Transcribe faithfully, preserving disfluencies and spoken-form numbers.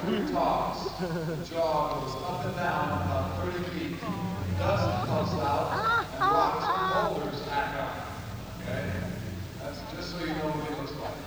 we toss, the jaw goes up and down about thirty feet. Dust comes out, and rocks and boulders hack up. Okay? That's just so you know what it looks like.